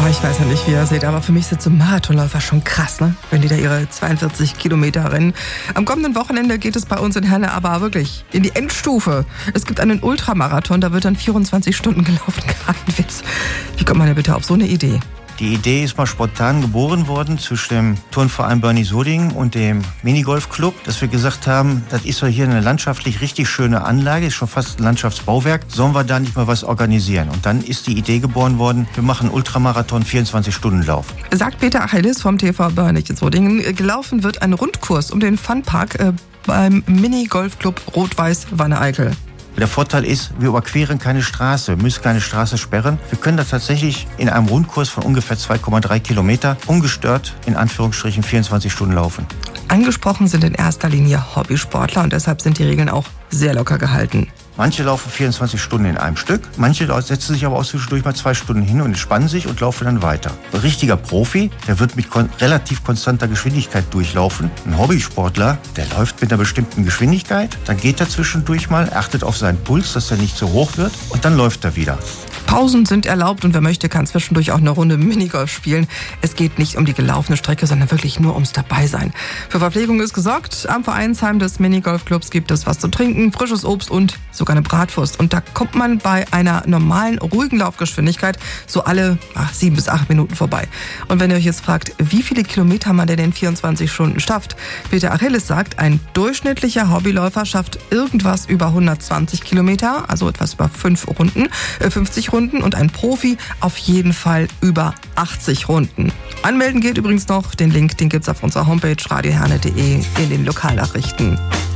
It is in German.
Ich weiß ja nicht, wie ihr seht, aber für mich sind so Marathonläufer schon krass, ne? Wenn die da ihre 42 Kilometer rennen. Am kommenden Wochenende geht es bei uns in Herne aber wirklich in die Endstufe. Es gibt einen Ultramarathon, da wird dann 24 Stunden gelaufen. Kein Witz. Wie kommt man denn bitte auf so eine Idee? Die Idee ist mal spontan geboren worden zwischen dem Turnverein Börny-Sodingen und dem Minigolfclub, dass wir gesagt haben, das ist doch hier eine landschaftlich richtig schöne Anlage, ist schon fast ein Landschaftsbauwerk, sollen wir da nicht mal was organisieren? Und dann ist die Idee geboren worden, wir machen einen Ultramarathon 24-Stunden-Lauf. Sagt Peter Achilles vom TV Börny-Sodingen. Gelaufen wird ein Rundkurs um den Funpark beim Minigolfclub Rot-Weiß Wanne-Eickel. Der Vorteil ist, wir überqueren keine Straße, wir müssen keine Straße sperren. Wir können da tatsächlich in einem Rundkurs von ungefähr 2,3 Kilometer ungestört, in Anführungsstrichen, 24 Stunden laufen. Angesprochen sind in erster Linie Hobbysportler und deshalb sind die Regeln auch sehr locker gehalten. Manche laufen 24 Stunden in einem Stück, manche setzen sich aber auch zwischendurch mal 2 Stunden hin und entspannen sich und laufen dann weiter. Ein richtiger Profi, der wird mit relativ konstanter Geschwindigkeit durchlaufen. Ein Hobbysportler, der läuft mit einer bestimmten Geschwindigkeit, dann geht er zwischendurch mal, achtet auf seinen Puls, dass er nicht zu hoch wird und dann läuft er wieder. Pausen sind erlaubt und wer möchte, kann zwischendurch auch eine Runde Minigolf spielen. Es geht nicht um die gelaufene Strecke, sondern wirklich nur ums Dabeisein. Für Verpflegung ist gesorgt. Am Vereinsheim des Minigolfclubs gibt es was zu trinken, frisches Obst und sogar eine Bratwurst. Und da kommt man bei einer normalen, ruhigen Laufgeschwindigkeit so alle 7 bis 8 Minuten vorbei. Und wenn ihr euch jetzt fragt, wie viele Kilometer man denn in 24 Stunden schafft, Peter Achilles sagt, ein durchschnittlicher Hobbyläufer schafft irgendwas über 120 Kilometer, also etwas über 50 Runden und ein Profi auf jeden Fall über 80 Runden. Anmelden geht übrigens noch. Den Link, den gibt's auf unserer Homepage radioherne.de in den Lokalnachrichten.